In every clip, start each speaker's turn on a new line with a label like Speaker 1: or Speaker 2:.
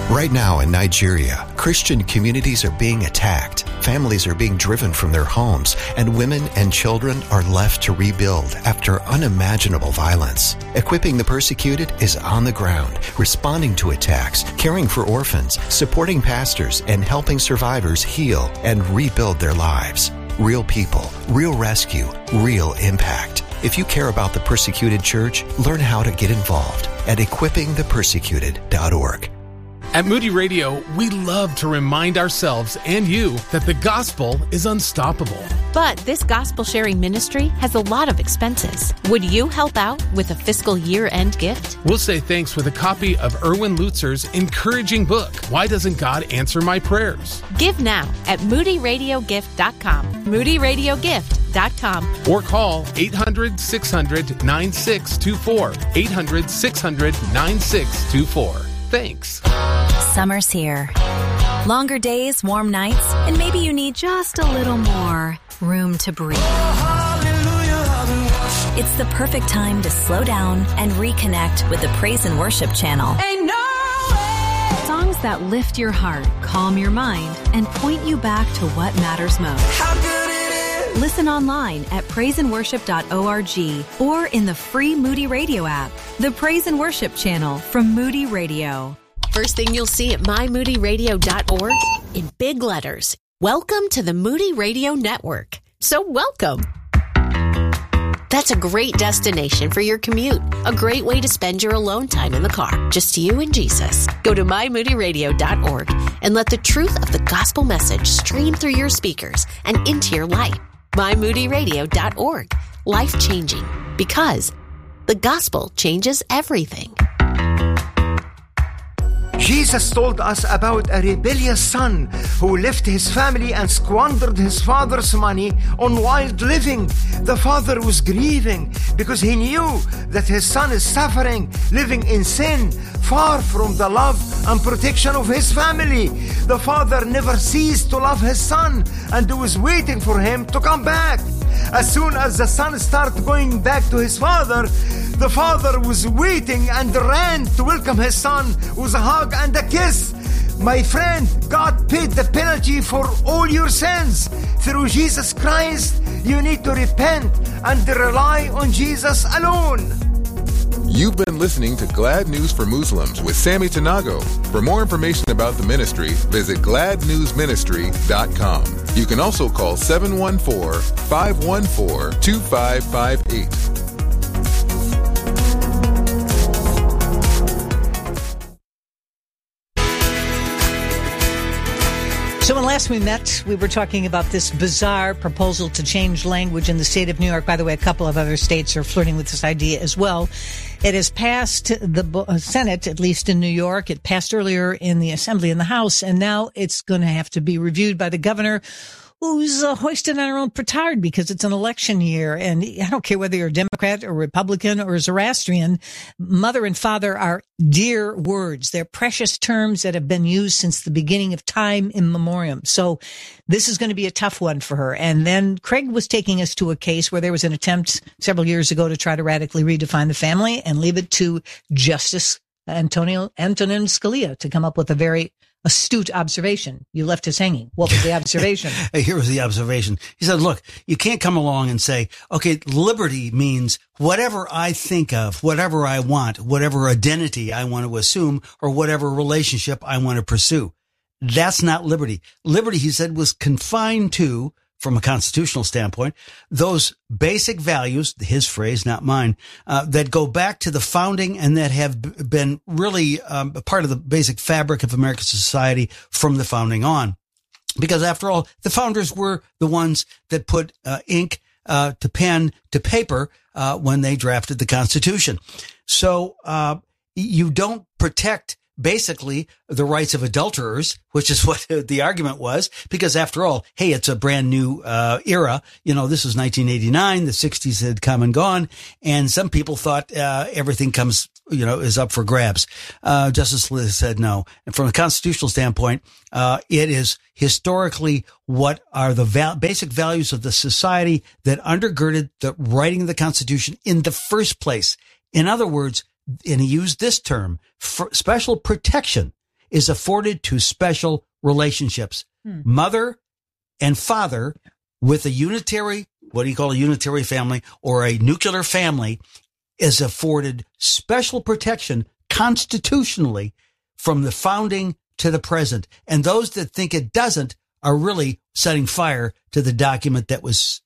Speaker 1: Right now in Nigeria, Christian communities are being attacked, families are being driven from their homes, and women and children are left to rebuild after unimaginable violence. Equipping the Persecuted is on the ground, responding to attacks, caring for orphans, supporting pastors, and helping survivors heal and rebuild their lives. Real people, real rescue, real impact. If you care about the persecuted church, learn how to get involved at equippingthepersecuted.org.
Speaker 2: At Moody Radio, we love to remind ourselves and you that the gospel is unstoppable.
Speaker 3: But this gospel sharing ministry has a lot of expenses. Would you help out with a fiscal year-end gift?
Speaker 2: We'll say thanks with a copy of Erwin Lutzer's encouraging book, Why Doesn't God Answer My Prayers?
Speaker 3: Give now at moodyradiogift.com. moodyradiogift.com.
Speaker 2: Or call 800-600-9624. 800-600-9624. Thanks.
Speaker 4: Summer's here. Longer days, warm nights, and maybe you need just a little more room to breathe. It's the perfect time to slow down and reconnect with the Praise and Worship channel. Songs that lift your heart, calm your mind, and point you back to what matters most. Listen online at praiseandworship.org or in the free Moody Radio app. The Praise and Worship channel from Moody Radio.
Speaker 3: First thing you'll see at myMoodyRadio.org in big letters. Welcome to the Moody Radio Network. So welcome. That's a great destination for your commute. A great way to spend your alone time in the car. Just you and Jesus. Go to myMoodyRadio.org and let the truth of the gospel message stream through your speakers and into your life. myMoodyRadio.org. Life-changing. Because the gospel changes everything.
Speaker 5: Jesus told us about a rebellious son who left his family and squandered his father's money on wild living. The father was grieving because he knew that his son is suffering, living in sin, far from the love and protection of his family. The father never ceased to love his son and was waiting for him to come back. As soon as the son started going back to his father, the father was waiting and ran to welcome his son with a hug and a kiss. My friend, God paid the penalty for all your sins. Through Jesus Christ, you need to repent and rely on Jesus alone.
Speaker 6: You've been listening to Glad News for Muslims with Sammy Tanago. For more information about the ministry, visit gladnewsministry.com. You can also call 714-514-2558.
Speaker 7: So when last we met, we were talking about this bizarre proposal to change language in the state of New York. By the way, a couple of other states are flirting with this idea as well. It has passed the Senate, at least in New York. It passed earlier in the Assembly and the House, and now it's going to have to be reviewed by the governor, who's hoisted on her own petard because it's an election year. And I don't care whether you're a Democrat or Republican or Zoroastrian, mother and father are dear words. They're precious terms that have been used since the beginning of time in memoriam. So this is going to be a tough one for her. And then Craig was taking us to a case where there was an attempt several years ago to try to radically redefine the family and leave it to Justice Antonin Scalia to come up with a very astute observation. You left us hanging. What was the observation?
Speaker 8: Here was the observation. He said, look, you can't come along and say, okay, liberty means whatever I think of, whatever I want, whatever identity I want to assume, or whatever relationship I want to pursue. That's not liberty. Liberty, he said, was confined to, from a constitutional standpoint, those basic values, his phrase, not mine, that go back to the founding and that have been really a part of the basic fabric of American society from the founding on. Because after all, the founders were the ones that put ink to pen to paper when they drafted the Constitution. So you don't protect basically the rights of adulterers, which is what the argument was, because after all, hey, it's a brand new era. You know, this was 1989. The 60s had come and gone, and some people thought everything comes, is up for grabs. Justice Scalia said no. And from a constitutional standpoint, it is historically what are the basic values of the society that undergirded the writing of the Constitution in the first place. In other words, and he used this term, for special protection is afforded to special relationships. Mother and father with a unitary, what do you call a unitary family or a nuclear family, is afforded special protection constitutionally from the founding to the present. And those that think it doesn't are really setting fire to the document that was,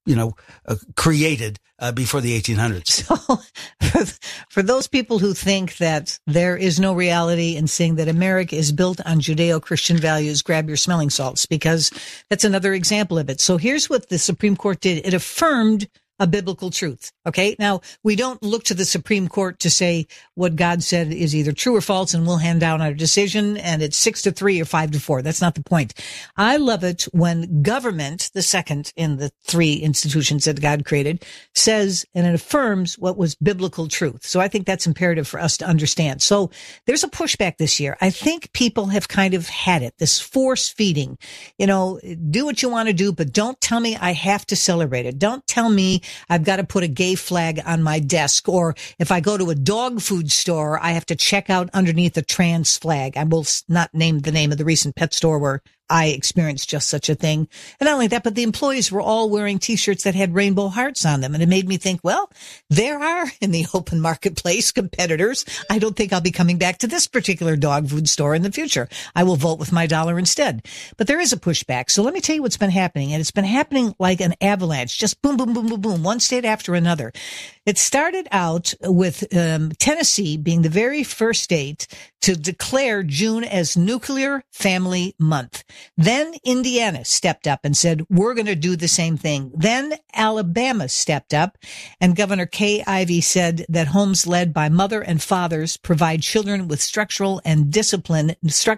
Speaker 8: created before the 1800s.
Speaker 7: So for those people who think that there is no reality in saying that America is built on Judeo-Christian values, grab your smelling salts, because that's another example of it. So here's what the Supreme Court did. It affirmed a biblical truth. Okay. Now, we don't look to the Supreme Court to say what God said is either true or false, and we'll hand down our decision and it's 6-3 or 5-4. That's not the point. I love it when government, the second in the three institutions that God created, says and it affirms what was biblical truth. So I think that's imperative for us to understand. So there's a pushback this year. I think people have kind of had it, this force feeding, do what you want to do, but don't tell me I have to celebrate it. Don't tell me I've got to put a gay flag on my desk, or if I go to a dog food store, I have to check out underneath a trans flag. I will not name the name of the recent pet store where I experienced just such a thing. And not only that, but the employees were all wearing T-shirts that had rainbow hearts on them. And it made me think, well, there are in the open marketplace competitors. I don't think I'll be coming back to this particular dog food store in the future. I will vote with my dollar instead. But there is a pushback. So let me tell you what's been happening. And it's been happening like an avalanche, just boom, boom, boom, boom, boom, one state after another. It started out with Tennessee being the very first state to declare June as Nuclear Family Month. Then Indiana stepped up and said, we're going to do the same thing. Then Alabama stepped up, and Governor Kay Ivey said that homes led by mother and fathers provide children with structure and discipline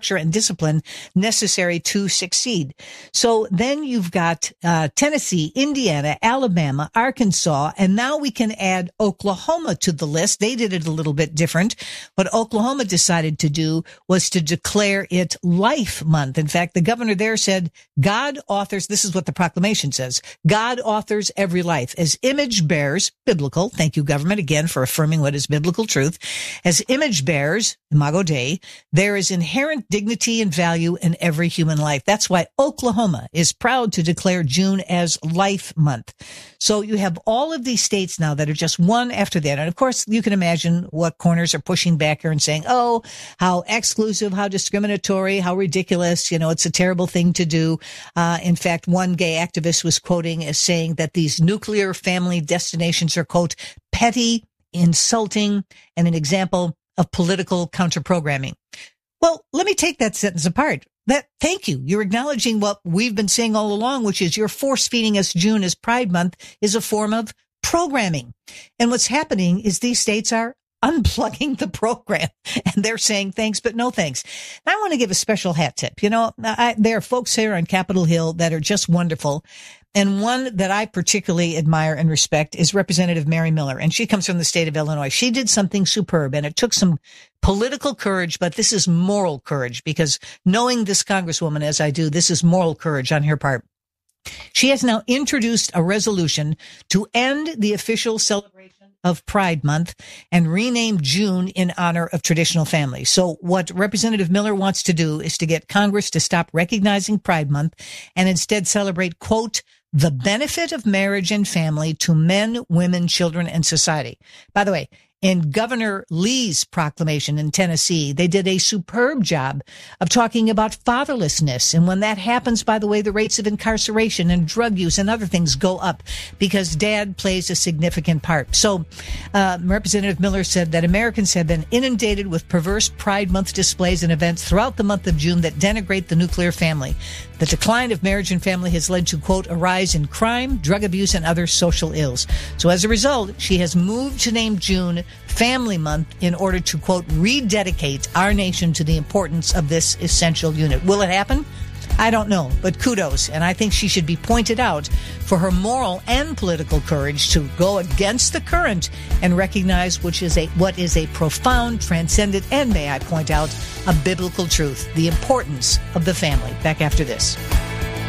Speaker 7: necessary to succeed. So then you've got Tennessee, Indiana, Alabama, Arkansas, and now we can add Oklahoma to the list. They did it a little bit different. What Oklahoma decided to do was to declare it Life Month. In fact, the governor there said, God authors, this is what the proclamation says, God authors every life as image bearers, biblical, thank you government again for affirming what is biblical truth, as image bearers, Imago Dei, there is inherent dignity and value in every human life. That's why Oklahoma is proud to declare June as Life Month. So you have all of these states now that are just one after the other. And of course, you can imagine what corners are pushing back here and saying, oh, how exclusive, how discriminatory, how ridiculous, it's a terrible thing to do. In fact, one gay activist was quoting as saying that these nuclear family destinations are, quote, petty, insulting, and an example of political counter-programming. Well, let me take that sentence apart. Thank you. You're acknowledging what we've been saying all along, which is you're force-feeding us June as Pride Month is a form of programming. And what's happening is these states are unplugging the program, and they're saying thanks, but no thanks. I want to give a special hat tip. There are folks here on Capitol Hill that are just wonderful. And one that I particularly admire and respect is Representative Mary Miller. And she comes from the state of Illinois. She did something superb, and it took some political courage, but this is moral courage, because knowing this Congresswoman as I do, this is moral courage on her part. She has now introduced a resolution to end the official celebration of Pride Month and rename June in honor of traditional families. So what Representative Miller wants to do is to get Congress to stop recognizing Pride Month and instead celebrate, quote, the benefit of marriage and family to men, women, children, and society. By the way, in Governor Lee's proclamation in Tennessee, they did a superb job of talking about fatherlessness. And when that happens, by the way, the rates of incarceration and drug use and other things go up because dad plays a significant part. So Representative Miller said that Americans have been inundated with perverse Pride Month displays and events throughout the month of June that denigrate the nuclear family. The decline of marriage and family has led to, quote, a rise in crime, drug abuse, and other social ills. So as a result, she has moved to name June Family Month in order to, quote, rededicate our nation to the importance of this essential unit. Will it happen? I don't know, but kudos. And I think she should be pointed out for her moral and political courage to go against the current and recognize what is a profound, transcendent, and may I point out, a biblical truth, the importance of the family. Back after this.